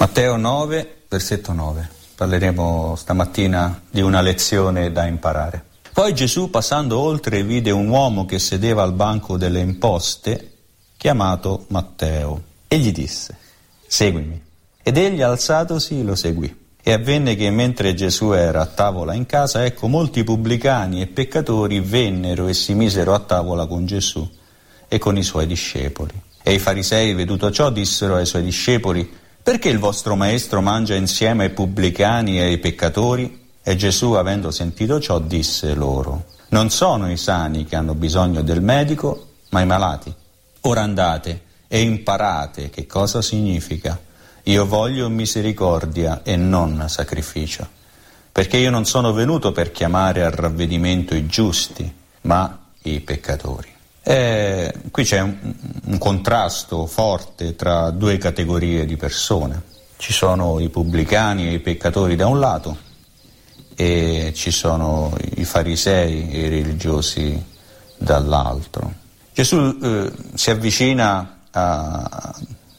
Matteo 9, versetto 9. Parleremo stamattina di una lezione da imparare. Poi Gesù, passando oltre, vide un uomo che sedeva al banco delle imposte, chiamato Matteo, e gli disse: seguimi. Ed egli, alzatosi, lo seguì. E avvenne che mentre Gesù era a tavola in casa, ecco, molti pubblicani e peccatori vennero e si misero a tavola con Gesù e con i suoi discepoli. E i farisei, veduto ciò, dissero ai suoi discepoli: perché il vostro maestro mangia insieme ai pubblicani e ai peccatori? E Gesù, avendo sentito ciò, disse loro: non sono i sani che hanno bisogno del medico, ma i malati. Ora andate e imparate che cosa significa: io voglio misericordia e non sacrificio, perché io non sono venuto per chiamare al ravvedimento i giusti, ma i peccatori. Qui c'è un contrasto forte tra due categorie di persone. Ci sono i pubblicani e i peccatori da un lato e ci sono i farisei e i religiosi dall'altro. Gesù si avvicina a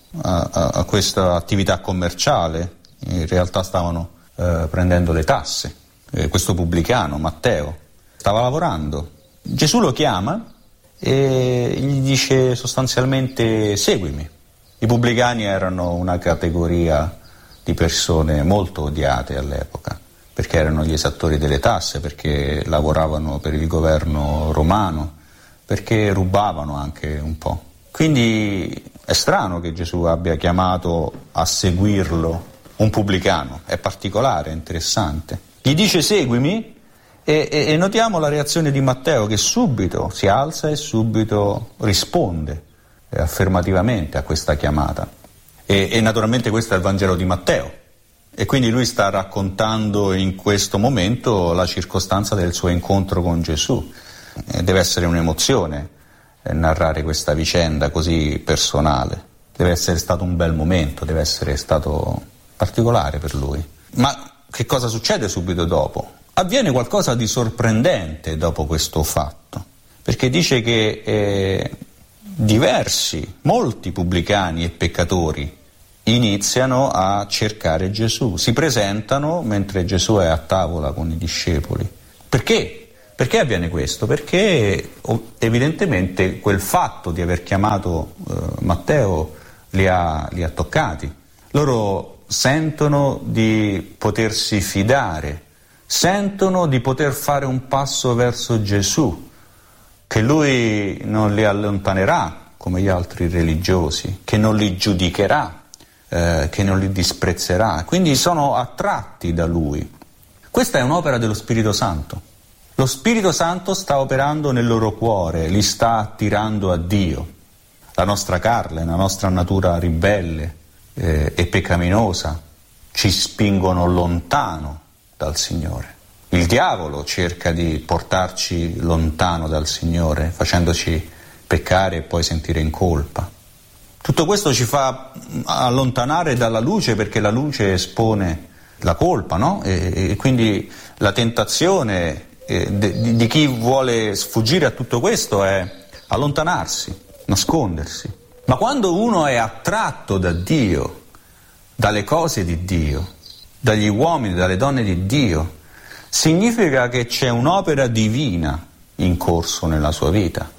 questa attività commerciale. In realtà stavano prendendo le tasse. Questo pubblicano, Matteo, stava lavorando. Gesù lo chiama e gli dice sostanzialmente: seguimi. I pubblicani erano una categoria di persone molto odiate all'epoca, perché erano gli esattori delle tasse, perché lavoravano per il governo romano, perché rubavano anche un po'. Quindi è strano che Gesù abbia chiamato a seguirlo un pubblicano, è particolare, è interessante. Gli dice: seguimi. E notiamo la reazione di Matteo, che subito si alza e subito risponde affermativamente a questa chiamata. E naturalmente questo è il Vangelo di Matteo, e quindi lui sta raccontando in questo momento la circostanza del suo incontro con Gesù. Deve essere un'emozione narrare questa vicenda così personale, deve essere stato un bel momento, deve essere stato particolare per lui. Ma che cosa succede subito dopo? Avviene qualcosa di sorprendente dopo questo fatto, perché dice che molti pubblicani e peccatori iniziano a cercare Gesù, si presentano mentre Gesù è a tavola con i discepoli. Perché? Perché avviene questo? Perché evidentemente quel fatto di aver chiamato Matteo li ha toccati. Loro sentono di potersi fidare, sentono di poter fare un passo verso Gesù, che lui non li allontanerà come gli altri religiosi, che non li giudicherà, che non li disprezzerà. Quindi sono attratti da lui. Questa è un'opera dello Spirito Santo. Lo Spirito Santo sta operando nel loro cuore, li sta attirando a Dio. La nostra carne, la nostra natura ribelle e peccaminosa ci spingono lontano dal Signore. Il diavolo cerca di portarci lontano dal Signore, facendoci peccare e poi sentire in colpa. Tutto questo ci fa allontanare dalla luce, perché la luce espone la colpa, no? E quindi la tentazione di chi vuole sfuggire a tutto questo è allontanarsi, nascondersi. Ma quando uno è attratto da Dio, dalle cose di Dio, dagli uomini, dalle donne di Dio, significa che c'è un'opera divina in corso nella sua vita,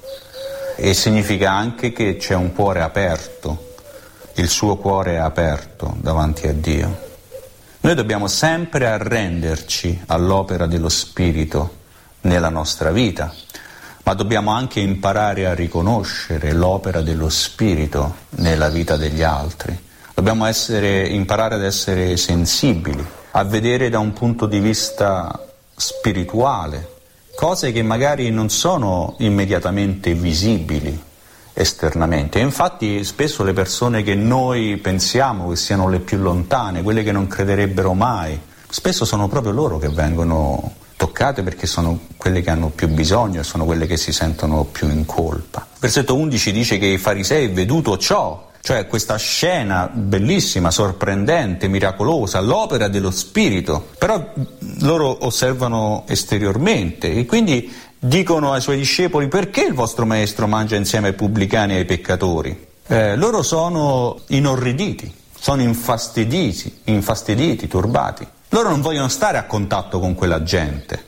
e significa anche che c'è un cuore aperto, il suo cuore è aperto davanti a Dio. Noi dobbiamo sempre arrenderci all'opera dello Spirito nella nostra vita, ma dobbiamo anche imparare a riconoscere l'opera dello Spirito nella vita degli altri. Dobbiamo imparare ad essere sensibili, a vedere da un punto di vista spirituale cose che magari non sono immediatamente visibili esternamente. E infatti spesso le persone che noi pensiamo che siano le più lontane, quelle che non crederebbero mai, spesso sono proprio loro che vengono toccate, perché sono quelle che hanno più bisogno e sono quelle che si sentono più in colpa. Versetto 11 dice che i farisei, veduto ciò, cioè questa scena bellissima, sorprendente, miracolosa, l'opera dello Spirito, però loro osservano esteriormente e quindi dicono ai suoi discepoli: perché il vostro maestro mangia insieme ai pubblicani e ai peccatori? Loro sono inorriditi, sono infastiditi, turbati. Loro non vogliono stare a contatto con quella gente,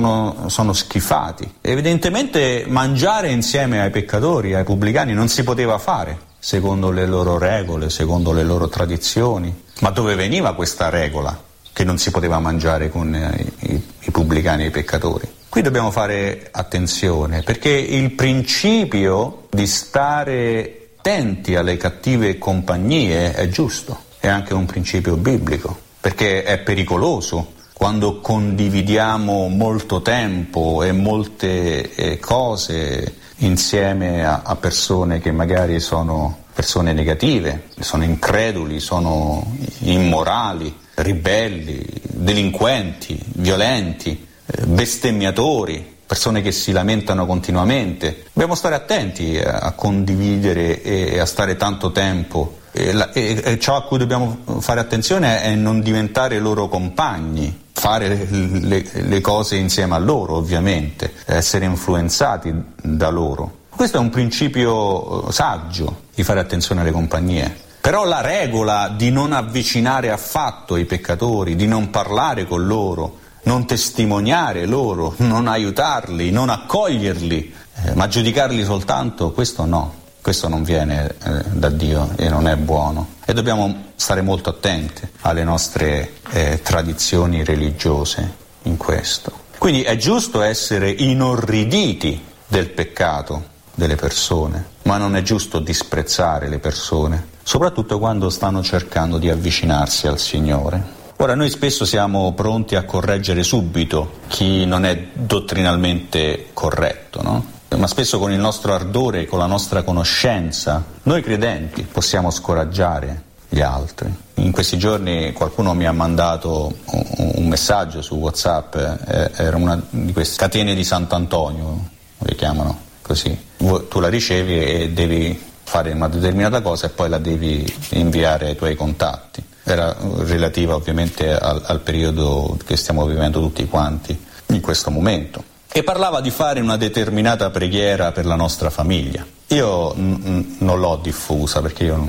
sono schifati. Evidentemente mangiare insieme ai peccatori, ai pubblicani, non si poteva fare secondo le loro regole, secondo le loro tradizioni. Ma dove veniva questa regola che non si poteva mangiare con i pubblicani e i peccatori? Qui dobbiamo fare attenzione, perché il principio di stare attenti alle cattive compagnie è giusto, è anche un principio biblico, perché è pericoloso quando condividiamo molto tempo e molte cose insieme a persone che magari sono persone negative, sono increduli, sono immorali, ribelli, delinquenti, violenti, bestemmiatori, persone che si lamentano continuamente. Dobbiamo stare attenti a condividere e a stare tanto tempo. E ciò a cui dobbiamo fare attenzione è non diventare loro compagni, fare le cose insieme a loro, ovviamente, essere influenzati da loro. Questo è un principio saggio, di fare attenzione alle compagnie. Però la regola di non avvicinare affatto i peccatori, di non parlare con loro, non testimoniare loro, non aiutarli, non accoglierli, ma giudicarli soltanto, questo no. Questo non viene da Dio e non è buono. E dobbiamo stare molto attenti alle nostre tradizioni religiose in questo. Quindi è giusto essere inorriditi del peccato delle persone, ma non è giusto disprezzare le persone, soprattutto quando stanno cercando di avvicinarsi al Signore. Ora, noi spesso siamo pronti a correggere subito chi non è dottrinalmente corretto, no? Ma spesso con il nostro ardore, con la nostra conoscenza, noi credenti possiamo scoraggiare gli altri. In questi giorni qualcuno mi ha mandato un messaggio su WhatsApp, era una di queste catene di Sant'Antonio, le chiamano così. Tu la ricevi e devi fare una determinata cosa e poi la devi inviare ai tuoi contatti. Era relativa ovviamente al periodo che stiamo vivendo tutti quanti in questo momento. E parlava di fare una determinata preghiera per la nostra famiglia. Io non l'ho diffusa perché io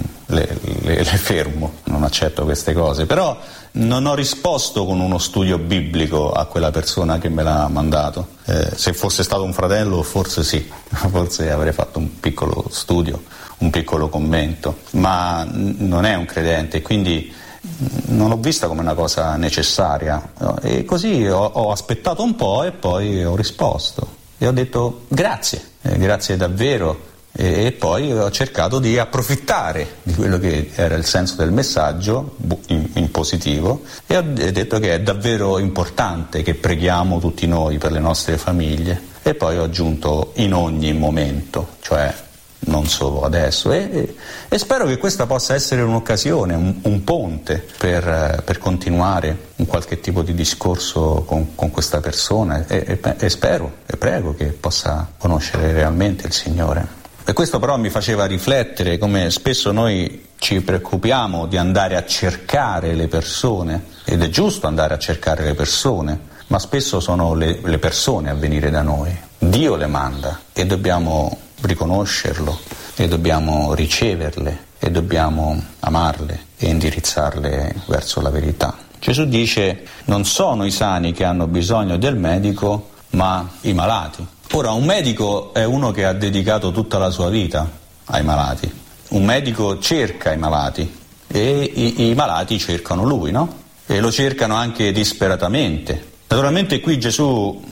le fermo, non accetto queste cose, però non ho risposto con uno studio biblico a quella persona che me l'ha mandato. Se fosse stato un fratello forse sì, forse avrei fatto un piccolo studio, un piccolo commento, ma non è un credente, quindi non l'ho vista come una cosa necessaria, e così ho aspettato un po' e poi ho risposto e ho detto grazie davvero, e poi ho cercato di approfittare di quello che era il senso del messaggio in positivo, e ho detto che è davvero importante che preghiamo tutti noi per le nostre famiglie, e poi ho aggiunto in ogni momento, cioè non solo adesso, e spero che questa possa essere un'occasione, un ponte per continuare un qualche tipo di discorso con questa persona, e spero e prego che possa conoscere realmente il Signore. E questo però mi faceva riflettere come spesso noi ci preoccupiamo di andare a cercare le persone, ed è giusto andare a cercare le persone, ma spesso sono le persone a venire da noi. Dio le manda e dobbiamo riconoscerlo e dobbiamo riceverle e dobbiamo amarle e indirizzarle verso la verità. Gesù dice: non sono i sani che hanno bisogno del medico, ma i malati. Ora, un medico è uno che ha dedicato tutta la sua vita ai malati. Un medico cerca i malati e i malati cercano lui, no? E lo cercano anche disperatamente. Naturalmente qui Gesù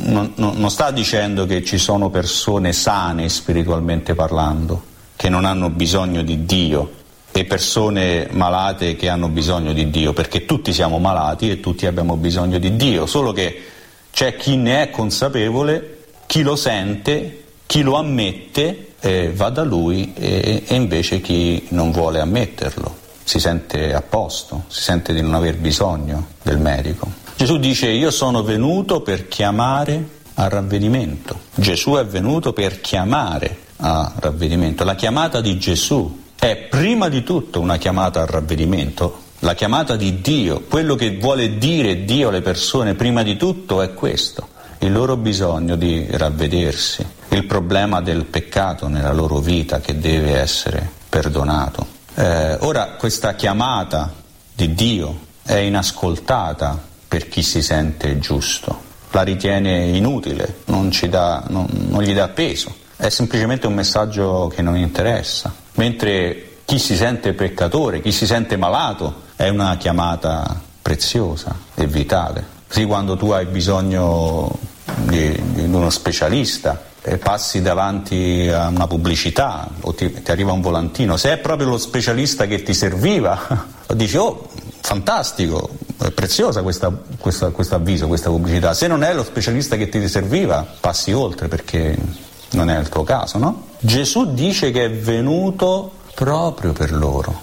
non sta dicendo che ci sono persone sane spiritualmente parlando, che non hanno bisogno di Dio, e persone malate che hanno bisogno di Dio, perché tutti siamo malati e tutti abbiamo bisogno di Dio, solo che c'è chi ne è consapevole, chi lo sente, chi lo ammette, va da lui, e invece chi non vuole ammetterlo si sente a posto, si sente di non aver bisogno del medico. Gesù dice: io sono venuto per chiamare a ravvedimento. Gesù è venuto per chiamare a ravvedimento. La chiamata di Gesù è prima di tutto una chiamata a ravvedimento, la chiamata di Dio. Quello che vuole dire Dio alle persone prima di tutto è questo: il loro bisogno di ravvedersi, il problema del peccato nella loro vita che deve essere perdonato. Ora questa chiamata di Dio è inascoltata per chi si sente giusto, la ritiene inutile, non gli dà peso, è semplicemente un messaggio che non interessa, mentre chi si sente peccatore, chi si sente malato, è una chiamata preziosa e vitale. Sì, quando tu hai bisogno di uno specialista e passi davanti a una pubblicità o ti arriva un volantino, se è proprio lo specialista che ti serviva, dici oh fantastico, è preziosa questo avviso, questa pubblicità. Se non è lo specialista che ti serviva, passi oltre perché non è il tuo caso, no? Gesù dice che è venuto proprio per loro,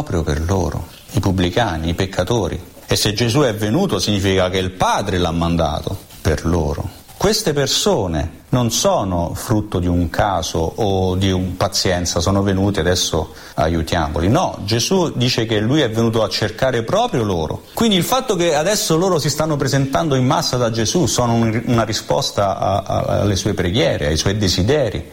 i pubblicani, i peccatori. E se Gesù è venuto significa che il Padre l'ha mandato per loro. Queste persone non sono frutto di un caso o di un pazienza, sono venute adesso aiutiamoli. No, Gesù dice che lui è venuto a cercare proprio loro. Quindi il fatto che adesso loro si stanno presentando in massa da Gesù sono una risposta alle sue preghiere, ai suoi desideri,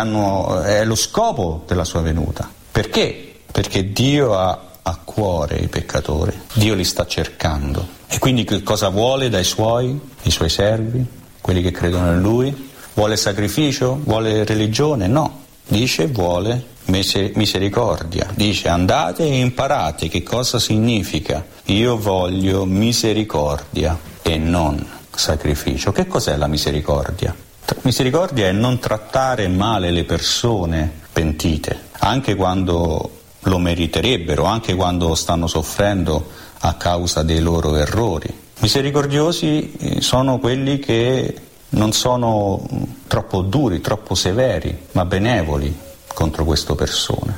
è lo scopo della sua venuta. Perché? Perché Dio ha a cuore i peccatori, Dio li sta cercando. E quindi che cosa vuole dai suoi servi, quelli che credono in Lui? Vuole sacrificio? Vuole religione? No, dice vuole misericordia. Dice andate e imparate che cosa significa io voglio misericordia e non sacrificio. Che cos'è la misericordia? Misericordia è non trattare male le persone pentite, anche quando lo meriterebbero, anche quando stanno soffrendo a causa dei loro errori. Misericordiosi sono quelli che non sono troppo duri, troppo severi, ma benevoli contro queste persone.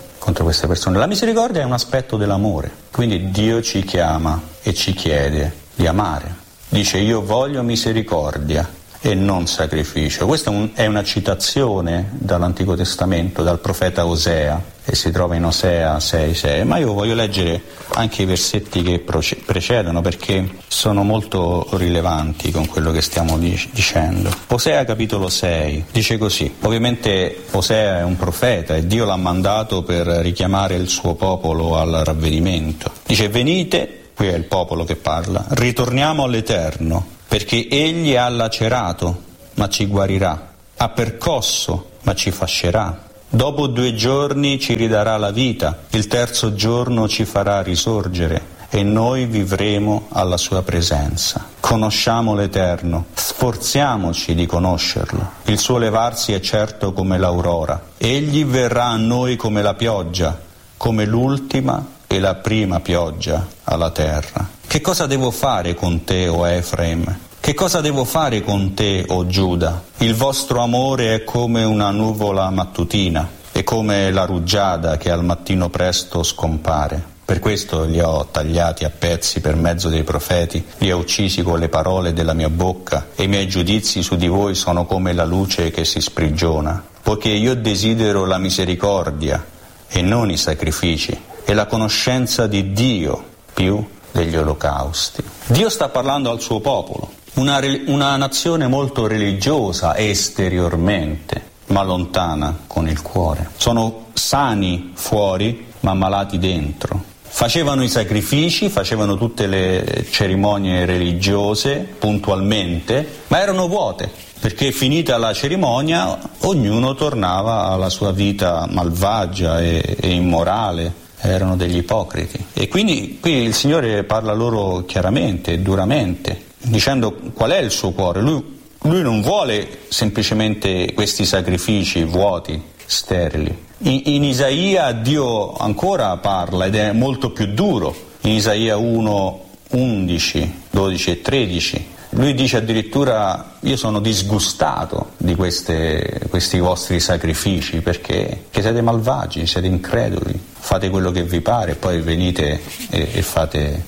La misericordia è un aspetto dell'amore, quindi Dio ci chiama e ci chiede di amare. Dice io voglio misericordia e non sacrificio. Questa è una citazione dall'Antico Testamento, dal profeta Osea, e si trova in Osea 6,6, ma io voglio leggere anche i versetti che precedono perché sono molto rilevanti con quello che stiamo dicendo. Osea capitolo 6 dice così, ovviamente Osea è un profeta e Dio l'ha mandato per richiamare il suo popolo al ravvedimento. Dice venite, qui è il popolo che parla, ritorniamo all'Eterno, perché egli ha lacerato, ma ci guarirà, ha percosso, ma ci fascerà. Dopo 2 giorni ci ridarà la vita, il terzo giorno ci farà risorgere e noi vivremo alla sua presenza. Conosciamo l'Eterno, sforziamoci di conoscerlo. Il suo levarsi è certo come l'aurora. Egli verrà a noi come la pioggia, come l'ultima e la prima pioggia alla terra. Che cosa devo fare con te, o Efraim? Che cosa devo fare con te, o Giuda? Il vostro amore è come una nuvola mattutina, è come la rugiada che al mattino presto scompare. Per questo li ho tagliati a pezzi per mezzo dei profeti, li ho uccisi con le parole della mia bocca, e i miei giudizi su di voi sono come la luce che si sprigiona. Poiché io desidero la misericordia e non i sacrifici, e la conoscenza di Dio più degli olocausti. Dio sta parlando al suo popolo, una nazione molto religiosa esteriormente, ma lontana con il cuore. Sono sani fuori, ma malati dentro. Facevano i sacrifici, facevano tutte le cerimonie religiose puntualmente, ma erano vuote, perché finita la cerimonia ognuno tornava alla sua vita malvagia e immorale. Erano degli ipocriti. E quindi qui il Signore parla loro chiaramente e duramente, dicendo qual è il suo cuore. Lui non vuole semplicemente questi sacrifici vuoti, sterili. In Isaia Dio ancora parla ed è molto più duro. In Isaia 1, 11, 12 e 13 lui dice addirittura io sono disgustato di questi vostri sacrifici perché siete malvagi, siete increduli, fate quello che vi pare e poi venite e fate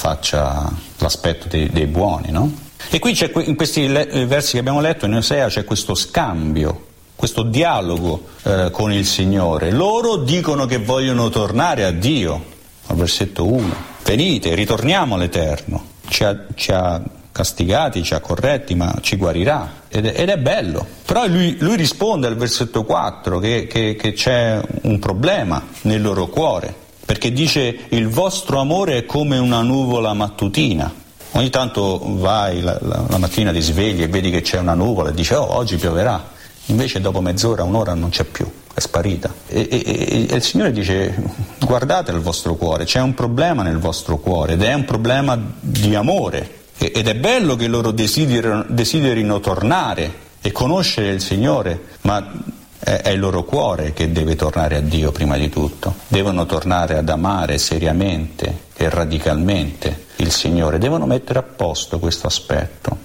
l'aspetto dei buoni, no? E qui in questi versi che abbiamo letto in Osea c'è questo scambio, questo dialogo con il Signore. Loro dicono che vogliono tornare a Dio, al versetto 1, venite, ritorniamo all'Eterno, ci ha castigati, ci ha corretti, ma ci guarirà, ed è bello. Però lui risponde al versetto 4 che c'è un problema nel loro cuore. perché dice il vostro amore è come una nuvola mattutina. Ogni tanto vai la mattina, ti svegli e vedi che c'è una nuvola e dici oggi pioverà, invece dopo mezz'ora, un'ora non c'è più, è sparita. E il Signore dice guardate il vostro cuore, c'è un problema nel vostro cuore ed è un problema di amore, ed è bello che loro desiderino tornare e conoscere il Signore, ma è il loro cuore che deve tornare a Dio prima di tutto. Devono tornare ad amare seriamente e radicalmente il Signore, devono mettere a posto questo aspetto.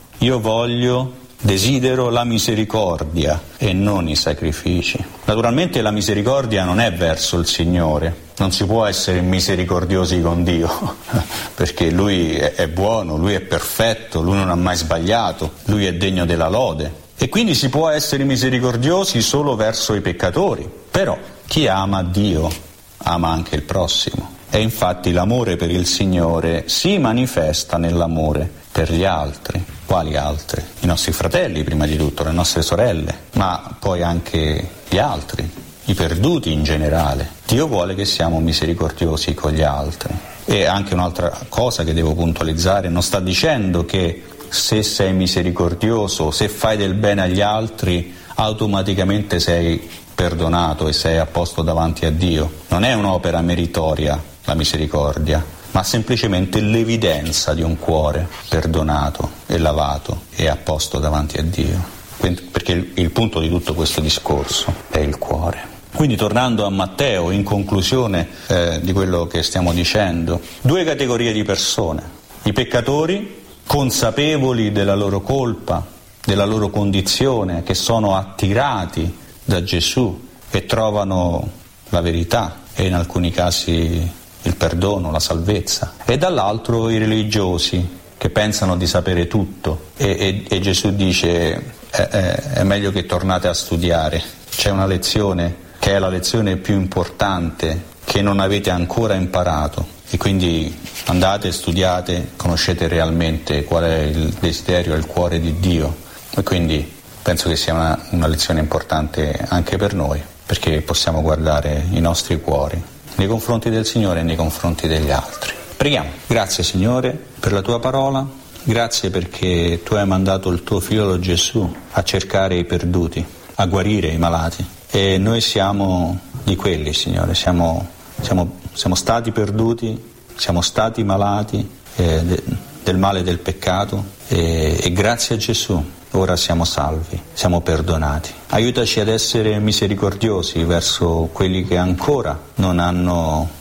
Io desidero la misericordia e non i sacrifici. Naturalmente la misericordia non è verso il Signore, non si può essere misericordiosi con Dio, perché Lui è buono, Lui è perfetto, Lui non ha mai sbagliato, Lui è degno della lode. E quindi si può essere misericordiosi solo verso i peccatori. Però chi ama Dio ama anche il prossimo. E infatti l'amore per il Signore si manifesta nell'amore per gli altri. Quali altri? I nostri fratelli prima di tutto, le nostre sorelle, ma poi anche gli altri, i perduti in generale. Dio vuole che siamo misericordiosi con gli altri. E anche un'altra cosa che devo puntualizzare, non sta dicendo che se sei misericordioso, se fai del bene agli altri, automaticamente sei perdonato e sei a posto davanti a Dio. Non è un'opera meritoria la misericordia, ma semplicemente l'evidenza di un cuore perdonato e lavato e a posto davanti a Dio. Perché il punto di tutto questo discorso è il cuore. Quindi tornando a Matteo, in conclusione di quello che stiamo dicendo, 2 categorie di persone: i peccatori consapevoli della loro colpa, della loro condizione, che sono attirati da Gesù e trovano la verità e in alcuni casi il perdono, la salvezza, e dall'altro i religiosi che pensano di sapere tutto e Gesù dice è meglio che tornate a studiare, c'è una lezione che è la lezione più importante che non avete ancora imparato, e quindi andate, studiate, conoscete realmente qual è il desiderio e il cuore di Dio. E quindi penso che sia una lezione importante anche per noi, perché possiamo guardare i nostri cuori nei confronti del Signore e nei confronti degli altri. Preghiamo. Grazie Signore per la Tua parola, grazie perché Tu hai mandato il Tuo Figlio Gesù a cercare i perduti, a guarire i malati, e noi siamo di quelli, Signore, siamo stati perduti, siamo stati malati del male del peccato e grazie a Gesù ora siamo salvi, siamo perdonati. Aiutaci ad essere misericordiosi verso quelli che ancora non hanno